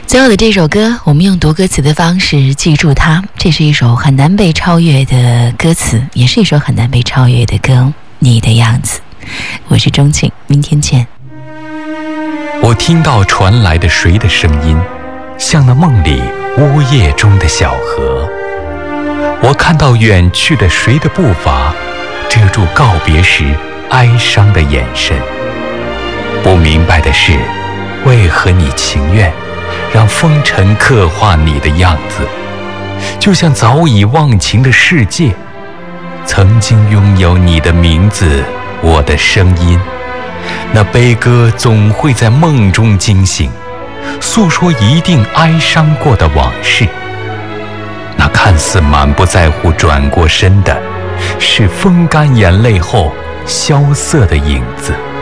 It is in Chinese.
最后的这首歌，我们用读歌词的方式记住它。这是一首很难被超越的歌词，也是一首很难被超越的歌。你的样子，我是钟庆，明天见。 我听到传来的谁的声音，像那梦里呜咽中的小河。我看到远去的谁的步伐，遮住告别时哀伤的眼神。不明白的是，为何你情愿让风尘刻画你的样子，就像早已忘情的世界，曾经拥有你的名字，我的声音。那悲歌总会在梦中惊醒，诉说一定哀伤过的往事。那看似满不在乎转过身的，是风干眼泪后萧瑟的影子。